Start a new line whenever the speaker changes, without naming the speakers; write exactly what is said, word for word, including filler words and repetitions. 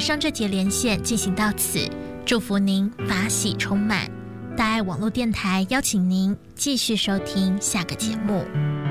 上这节连线进行到此，祝福您法喜充满。大爱网络电台邀请您继续收听下个节目。